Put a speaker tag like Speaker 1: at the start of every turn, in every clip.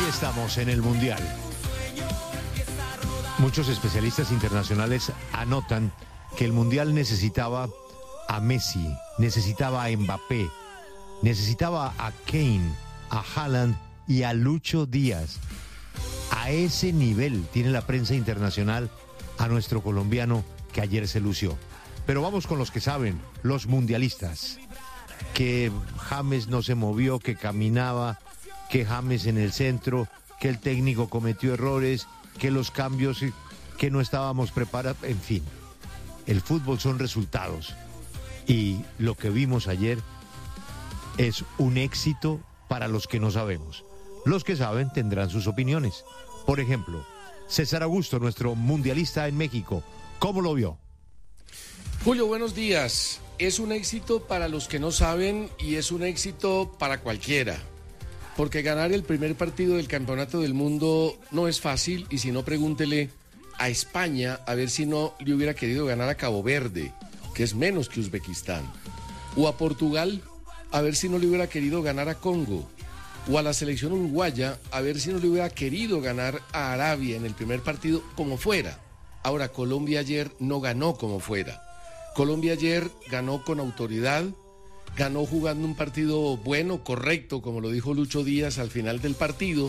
Speaker 1: estamos en el Mundial. Muchos especialistas internacionales anotan que el Mundial necesitaba a Messi, necesitaba a Mbappé, necesitaba a Kane, a Haaland y a Lucho Díaz. A ese nivel tiene la prensa internacional a nuestro colombiano que ayer se lució. Pero vamos con los que saben, los mundialistas. Que James no se movió, que caminaba, que James en el centro, que el técnico cometió errores, que los cambios, que no estábamos preparados, en fin. El fútbol son resultados. Y lo que vimos ayer es un éxito para los que no sabemos. Los que saben tendrán sus opiniones. Por ejemplo, César Augusto, nuestro mundialista en México, ¿cómo lo vio?
Speaker 2: Julio, buenos días. Es un éxito para los que no saben y es un éxito para cualquiera. Porque ganar el primer partido del Campeonato del Mundo no es fácil y si no, pregúntele a España a ver si no le hubiera querido ganar a Cabo Verde, que es menos que Uzbekistán. O a Portugal a ver si no le hubiera querido ganar a Congo. O a la selección uruguaya a ver si no le hubiera querido ganar a Arabia en el primer partido como fuera. Ahora, Colombia ayer no ganó como fuera. Colombia ayer ganó con autoridad, ganó jugando un partido bueno, correcto, como lo dijo Lucho Díaz al final del partido,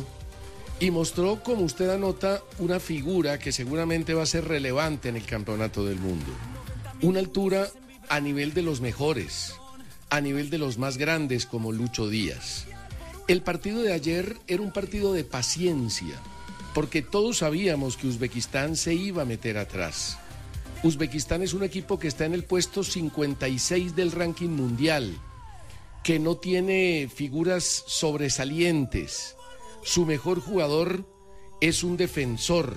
Speaker 2: y mostró, como usted anota, una figura que seguramente va a ser relevante en el Campeonato del Mundo. Una altura a nivel de los mejores, a nivel de los más grandes como Lucho Díaz. El partido de ayer era un partido de paciencia, porque todos sabíamos que Uzbekistán se iba a meter atrás. Uzbekistán es un equipo que está en el puesto 56 del ranking mundial, que no tiene figuras sobresalientes. Su mejor jugador es un defensor,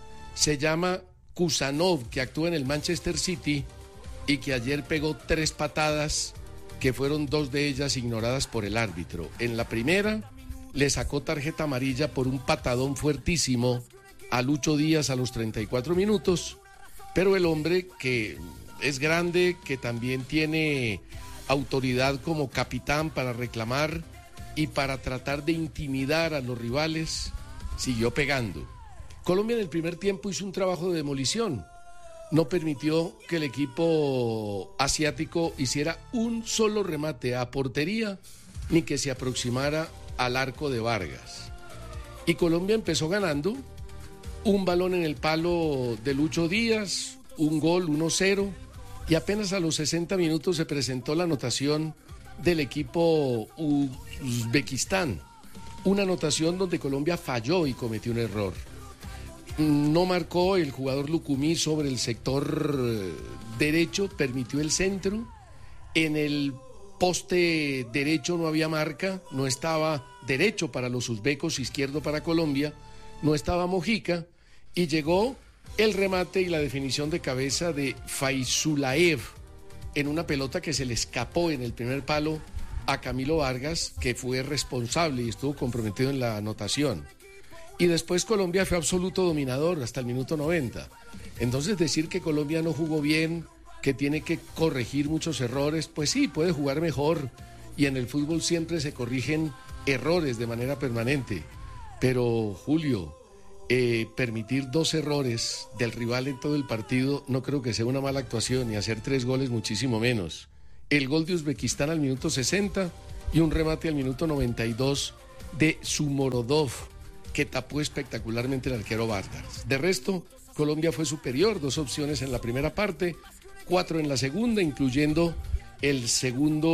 Speaker 2: se llama Kusanov, que actúa en el Manchester City y que ayer pegó 3 patadas, que fueron 2 de ellas ignoradas por el árbitro. En la primera le sacó tarjeta amarilla por un patadón fuertísimo a Lucho Díaz a los 34 minutos, pero el hombre, que es grande, que también tiene autoridad como capitán para reclamar y para tratar de intimidar a los rivales, siguió pegando. Colombia en el primer tiempo hizo un trabajo de demolición. No permitió que el equipo asiático hiciera un solo remate a portería ni que se aproximara al arco de Vargas. Y Colombia empezó ganando, un balón en el palo de Lucho Díaz, un gol 1-0, y apenas a los 60 minutos se presentó la anotación del equipo Uzbekistán. Una anotación donde Colombia falló y cometió un error. No marcó el jugador Lucumí sobre el sector derecho, permitió el centro. En el poste derecho no había marca, no estaba derecho para los uzbecos, izquierdo para Colombia, no estaba Mojica, y llegó el remate y la definición de cabeza de Faizulaev en una pelota que se le escapó en el primer palo a Camilo Vargas, que fue responsable y estuvo comprometido en la anotación. Y después Colombia fue absoluto dominador hasta el minuto 90. Entonces decir que Colombia no jugó bien, que tiene que corregir muchos errores, pues sí, puede jugar mejor. Y en el fútbol siempre se corrigen errores de manera permanente. Pero, Julio, permitir 2 errores del rival en todo el partido no creo que sea una mala actuación, y hacer 3 goles muchísimo menos. El gol de Uzbekistán al minuto 60 y un remate al minuto 92 de Sumorodov, que tapó espectacularmente el arquero Vargas. De resto, Colombia fue superior, 2 opciones en la primera parte, 4 en la segunda, incluyendo el segundo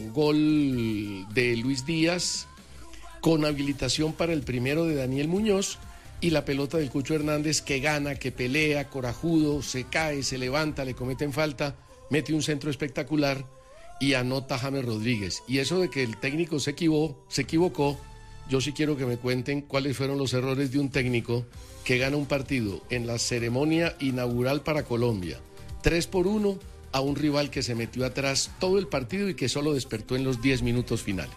Speaker 2: gol de Luis Díaz, con habilitación para el primero de Daniel Muñoz, y la pelota del Cucho Hernández, que gana, que pelea, corajudo, se cae, se levanta, le cometen falta, mete un centro espectacular y anota James Rodríguez. Y eso de que el técnico se equivocó, yo sí quiero que me cuenten cuáles fueron los errores de un técnico que gana un partido en la ceremonia inaugural para Colombia, 3-1 a un rival que se metió atrás todo el partido y que solo despertó en los 10 minutos finales.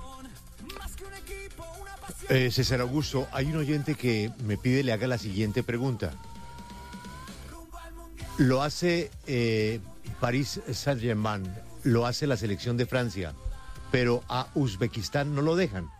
Speaker 1: César Augusto, hay un oyente que me pide le haga la siguiente pregunta. Lo hace Paris Saint-Germain, lo hace la selección de Francia, pero a Uzbekistán no lo dejan.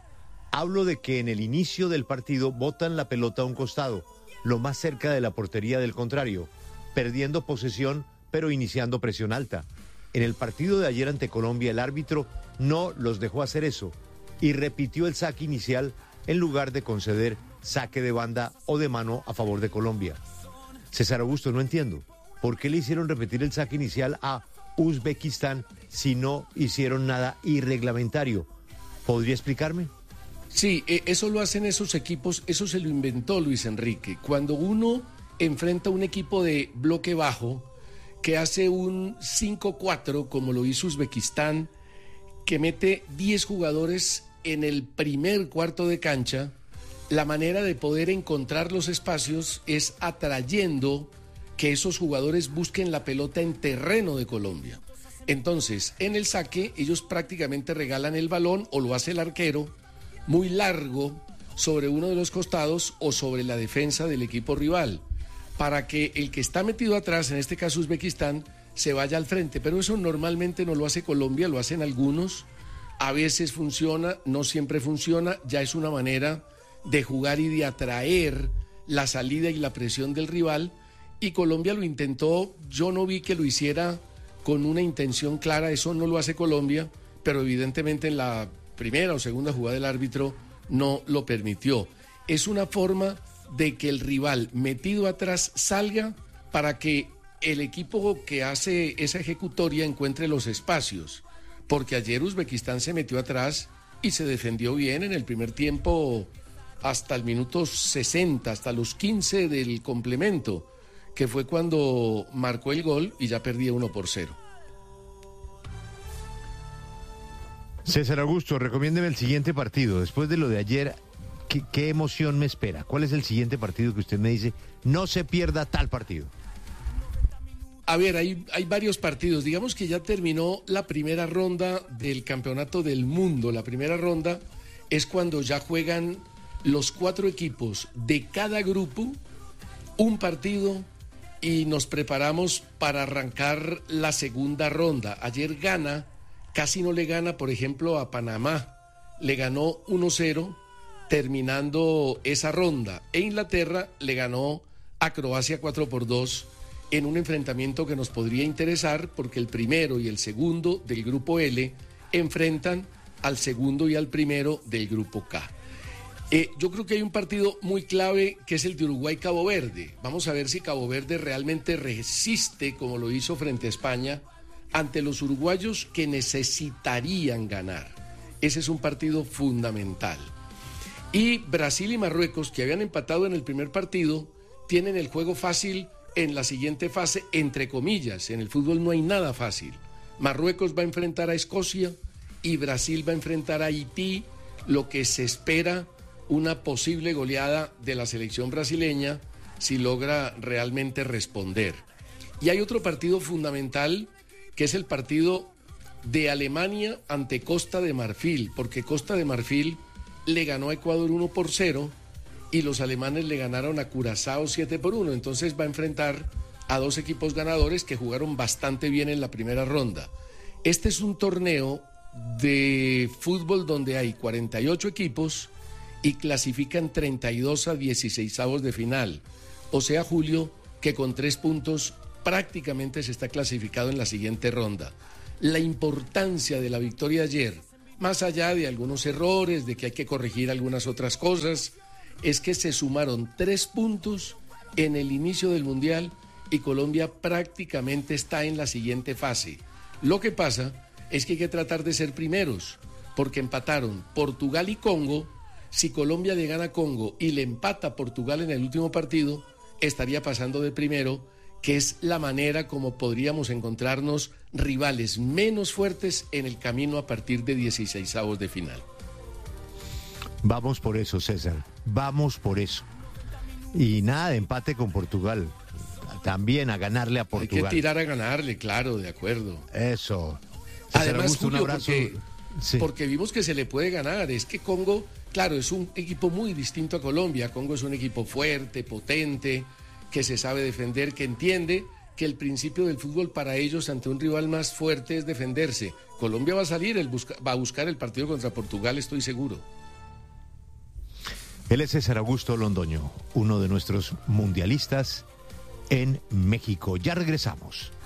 Speaker 1: Hablo de que en el inicio del partido botan la pelota a un costado, lo más cerca de la portería del contrario, perdiendo posesión pero iniciando presión alta. En el partido de ayer ante Colombia el árbitro no los dejó hacer eso y repitió el saque inicial en lugar de conceder saque de banda o de mano a favor de Colombia. César Augusto, no entiendo. ¿Por qué le hicieron repetir el saque inicial a Uzbekistán si no hicieron nada irreglamentario? ¿Podría explicarme?
Speaker 2: Sí, eso lo hacen esos equipos, eso se lo inventó Luis Enrique. Cuando uno enfrenta un equipo de bloque bajo que hace un 5-4, como lo hizo Uzbekistán, que mete 10 jugadores en el primer cuarto de cancha, la manera de poder encontrar los espacios es atrayendo que esos jugadores busquen la pelota en terreno de Colombia. Entonces, en el saque, ellos prácticamente regalan el balón o lo hace el arquero muy largo sobre uno de los costados o sobre la defensa del equipo rival, para que el que está metido atrás, en este caso Uzbekistán, se vaya al frente. Pero eso normalmente no lo hace Colombia, lo hacen algunos. A veces funciona, no siempre funciona, ya es una manera de jugar y de atraer la salida y la presión del rival. Y Colombia lo intentó, yo no vi que lo hiciera con una intención clara, eso no lo hace Colombia, pero evidentemente en la primera o segunda jugada del árbitro no lo permitió. Es una forma de que el rival metido atrás salga para que el equipo que hace esa ejecutoria encuentre los espacios, porque ayer Uzbekistán se metió atrás y se defendió bien en el primer tiempo hasta el minuto 60, hasta los 15 del complemento, que fue cuando marcó el gol y ya perdía 1-0.
Speaker 1: César Augusto, recomiéndeme el siguiente partido. Después de lo de ayer, ¿qué emoción me espera? ¿Cuál es el siguiente partido que usted me dice? No se pierda tal partido.
Speaker 2: A ver, hay varios partidos. Digamos que ya terminó la primera ronda del Campeonato del Mundo. La primera ronda es cuando ya juegan los 4 equipos de cada grupo un partido y nos preparamos para arrancar la segunda ronda. Ayer Ghana casi no le gana, por ejemplo, a Panamá. Le ganó 1-0 terminando esa ronda. E Inglaterra le ganó a Croacia 4-2 en un enfrentamiento que nos podría interesar porque el primero y el segundo del grupo L enfrentan al segundo y al primero del grupo K. Yo creo que hay un partido muy clave que es el de Uruguay-Cabo Verde. Vamos a ver si Cabo Verde realmente resiste como lo hizo frente a España ante los uruguayos que necesitarían ganar. Ese es un partido fundamental. Y Brasil y Marruecos, que habían empatado en el primer partido, tienen el juego fácil en la siguiente fase, entre comillas. En el fútbol no hay nada fácil. Marruecos va a enfrentar a Escocia y Brasil va a enfrentar a Haití, lo que se espera una posible goleada de la selección brasileña si logra realmente responder. Y hay otro partido fundamental que es el partido de Alemania ante Costa de Marfil, porque Costa de Marfil le ganó a Ecuador 1-0 y los alemanes le ganaron a Curazao 7-1, entonces va a enfrentar a 2 equipos ganadores que jugaron bastante bien en la primera ronda. Este es un torneo de fútbol donde hay 48 equipos y clasifican 32 a 16avos de final. O sea, Julio, que con 3 puntos prácticamente se está clasificado en la siguiente ronda. La importancia de la victoria ayer, más allá de algunos errores, de que hay que corregir algunas otras cosas, es que se sumaron 3 puntos en el inicio del Mundial y Colombia prácticamente está en la siguiente fase. Lo que pasa es que hay que tratar de ser primeros, porque empataron Portugal y Congo. Si Colombia le gana a Congo y le empata a Portugal en el último partido, estaría pasando de primero, que es la manera como podríamos encontrarnos rivales menos fuertes en el camino a partir de 16avos de final.
Speaker 1: Vamos por eso, César. Vamos por eso. Y nada de empate con Portugal. También a ganarle a Portugal.
Speaker 2: Hay que tirar a ganarle, claro, de acuerdo.
Speaker 1: Eso. César
Speaker 2: Además,
Speaker 1: Augusto,
Speaker 2: Julio,
Speaker 1: un abrazo.
Speaker 2: porque vimos que se le puede ganar. Es que Congo, claro, es un equipo muy distinto a Colombia. Congo es un equipo fuerte, potente, que se sabe defender, que entiende que el principio del fútbol para ellos ante un rival más fuerte es defenderse. Colombia va a salir, va a buscar el partido contra Portugal, estoy seguro.
Speaker 1: Él es César Augusto Londoño, uno de nuestros mundialistas en México. Ya regresamos.